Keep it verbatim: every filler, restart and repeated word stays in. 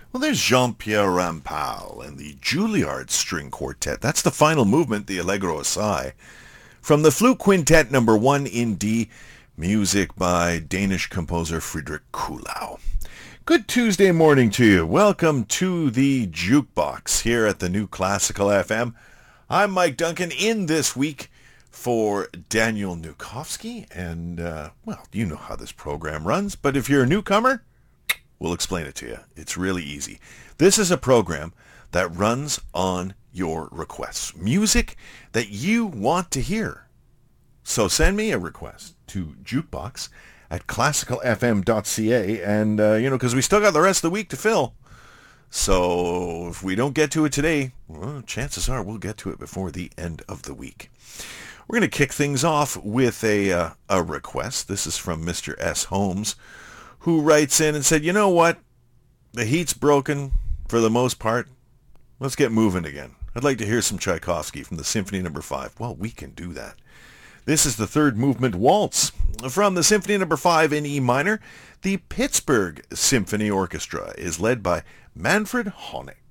Well, there's Jean-Pierre Rampal and the Juilliard String Quartet. That's the final movement, the Allegro Assai, from the Flute Quintet number one in D, music by Danish composer Friedrich Kuhlau. Good Tuesday morning to you. Welcome to the Jukebox here at the New Classical F M. I'm Mike Duncan in this week for Daniel Nukowski, and, uh, well, you know how this program runs, but if you're a newcomer, we'll explain it to you. It's really easy. This is a program that runs on your requests. Music that you want to hear. So send me a request to jukebox at classical f m dot c a, and, uh, you know, because we still got the rest of the week to fill. So if we don't get to it today, well, chances are we'll get to it before the end of the week. We're going to kick things off with a, uh, a request. This is from Mister S. Holmes, who writes in and said, you know what? The heat's broken for the most part. Let's get moving again. I'd like to hear some Tchaikovsky from the Symphony Number five. Well, we can do that. This is the third movement waltz from the Symphony Number five in E minor. The Pittsburgh Symphony Orchestra is led by Manfred Honeck.